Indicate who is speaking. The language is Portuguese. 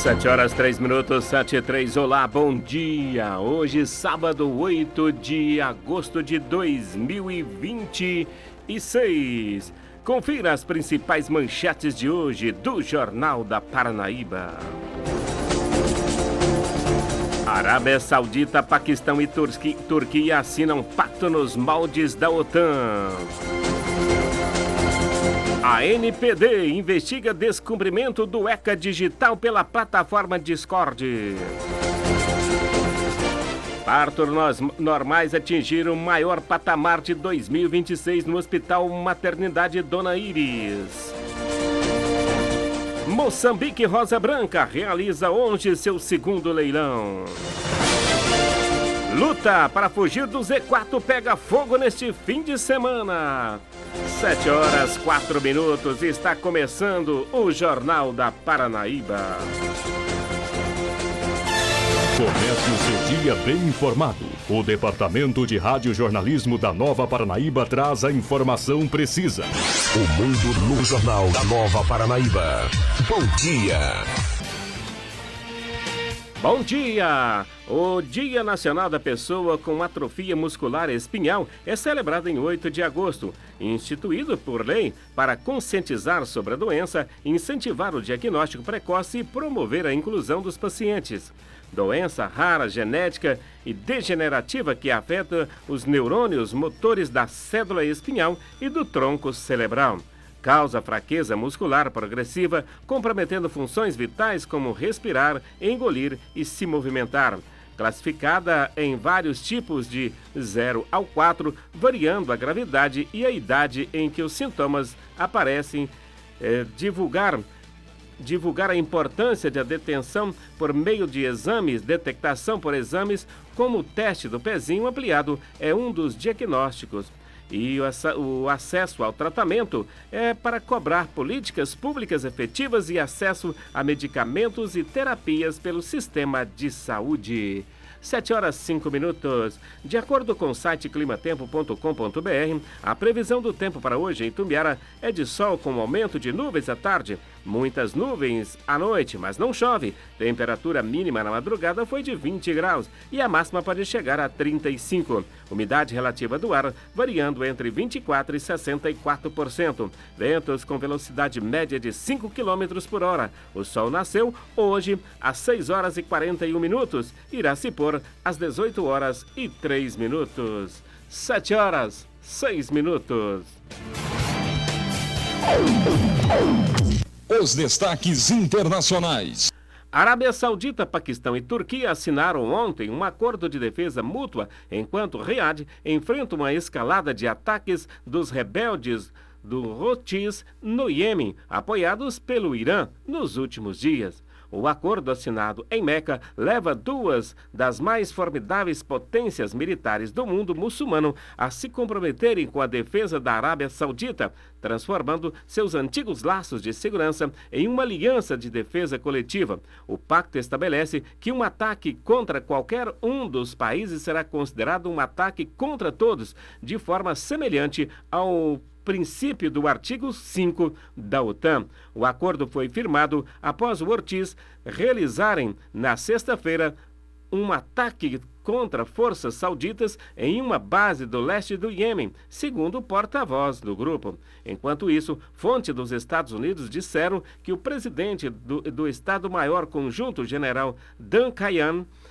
Speaker 1: 7h03, 7h03. Olá, bom dia. Hoje, sábado, 8 de agosto de 2026. Confira as principais manchetes de hoje do Jornal da Paranaíba. Arábia Saudita, Paquistão e Turquia assinam pacto nos moldes da OTAN. A NPD investiga descumprimento do ECA digital pela plataforma Discord. Partos normais atingiram o maior patamar de 2026 no Hospital Maternidade Dona Iris. Moçambique Rosa Branca realiza hoje seu segundo leilão. Luta para fugir do Z4 pega fogo neste fim de semana. 7h04, está começando o Jornal da Paranaíba.
Speaker 2: Comece o seu dia bem informado. O Departamento de Radiojornalismo da Nova Paranaíba traz a informação precisa. O mundo no Jornal da Nova Paranaíba. Bom dia!
Speaker 1: Bom dia! O Dia Nacional da Pessoa com Atrofia Muscular Espinhal é celebrado em 8 de agosto, instituído por lei para conscientizar sobre a doença, incentivar o diagnóstico precoce e promover a inclusão dos pacientes. Doença rara, genética e degenerativa que afeta os neurônios motores da cédula espinhal e do tronco cerebral. Causa fraqueza muscular progressiva, comprometendo funções vitais como respirar, engolir e se movimentar. Classificada em vários tipos de 0 ao 4, variando a gravidade e a idade em que os sintomas aparecem. Divulgar a importância da detenção por meio de exames, detectação por exames, como o teste do pezinho ampliado, é um dos diagnósticos. E o acesso ao tratamento é para cobrar políticas públicas efetivas e acesso a medicamentos e terapias pelo sistema de saúde. 7h05. De acordo com o site climatempo.com.br, a previsão do tempo para hoje em Itumbiara é de sol com aumento de nuvens à tarde, muitas nuvens à noite, mas não chove. Temperatura mínima na madrugada foi de 20 graus e a máxima pode chegar a 35. Umidade relativa do ar variando entre 24% e 64%. Ventos com velocidade média de 5 km por hora. O sol nasceu hoje às 6h41. Irá se pôr às 18h03. 7h06.
Speaker 2: Os destaques internacionais.
Speaker 1: Arábia Saudita, Paquistão e Turquia assinaram ontem um acordo de defesa mútua, enquanto Riad enfrenta uma escalada de ataques dos rebeldes do Houthis no Iêmen, apoiados pelo Irã nos últimos dias. O acordo assinado em Meca leva duas das mais formidáveis potências militares do mundo muçulmano a se comprometerem com a defesa da Arábia Saudita, transformando seus antigos laços de segurança em uma aliança de defesa coletiva. O pacto estabelece que um ataque contra qualquer um dos países será considerado um ataque contra todos, de forma semelhante ao princípio do artigo 5 da OTAN. O acordo foi firmado após os Houthis realizarem, na sexta-feira, um ataque contra forças sauditas em uma base do leste do Iêmen, segundo o porta-voz do grupo. Enquanto isso, fontes dos Estados Unidos disseram que o presidente do Estado-Maior Conjunto, general Dan Kayan,